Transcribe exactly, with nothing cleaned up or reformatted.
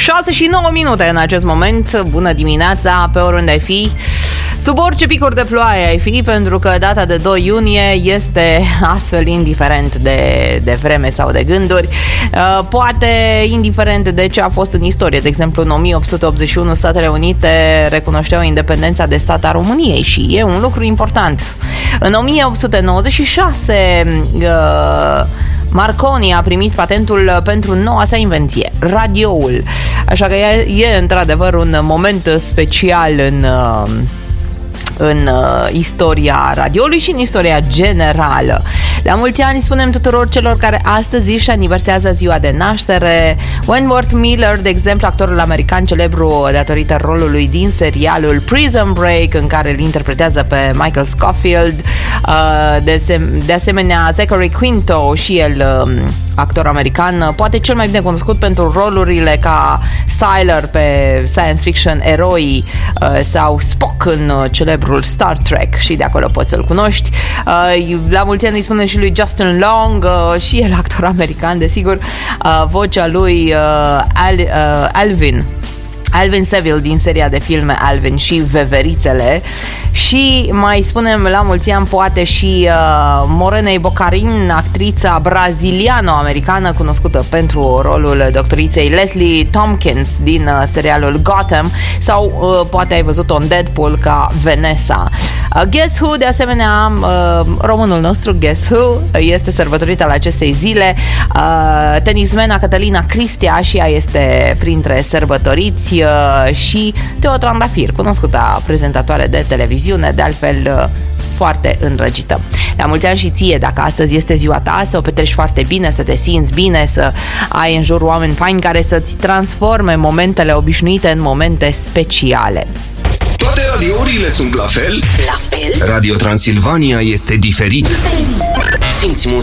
șase și nouă minute în acest moment. Bună dimineața, pe oriunde ai fi, sub orice picuri de ploaie ai fi, pentru că data de doi iunie este astfel indiferent de, de vreme sau de gânduri. Poate indiferent de ce a fost în istorie. De exemplu, în o mie opt sute optzeci și unu Statele Unite recunoșteau independența de stat a României și e un lucru important. În o mie opt sute nouăzeci și șase Marconi a primit patentul pentru noua sa invenție, radioul. Așa că e, e într-adevăr un moment special în, în istoria radioului și în istoria generală. La mulți ani spunem tuturor celor care astăzi își aniversează ziua de naștere. Wentworth Miller, de exemplu, actorul american celebru datorită rolului din serialul Prison Break, în care îl interpretează pe Michael Scofield. De, de asemenea, Zachary Quinto, și el actor american, poate cel mai bine cunoscut pentru rolurile ca Sylar pe science fiction eroi sau Spock în celebrul Star Trek, și de acolo poți să-l cunoști. La mulți ani îi spunem și lui Justin Long, și el actor american, desigur, vocea lui Al, Alvin Alvin Seville din seria de filme Alvin și Veverițele. Și mai spunem la mulți ani poate și uh, Morenei Bocarin, actrița braziliano-americană cunoscută pentru rolul doctoriței Leslie Tompkins din uh, serialul Gotham, sau uh, poate ai văzut-o în Deadpool ca Vanessa. Uh, Guess Who, de asemenea, uh, românul nostru Guess Who este sărbătorită la acestei zile. uh, Tenismena Cătălina Cristea, și ea este printre sărbătoriți, uh, și Teo Trandafir, cunoscută prezentatoare de televiziune, de altfel foarte îndrăgită. La mulți ani și ție, dacă astăzi este ziua ta, să o petreci foarte bine, să te simți bine, să ai în jur oameni faini care să-ți transforme momentele obișnuite în momente speciale. Toate radiourile sunt la fel? La fel? Radio Transilvania este diferit. Diferit. Simți muzica